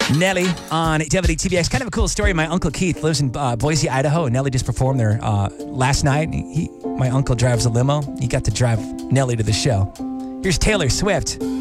Nelly on WTVX. Kind of a cool story. My Uncle Keith lives in Boise, Idaho, and Nelly just performed there last night. My uncle drives a limo. He got to drive Nelly to the show. Here's Taylor Swift.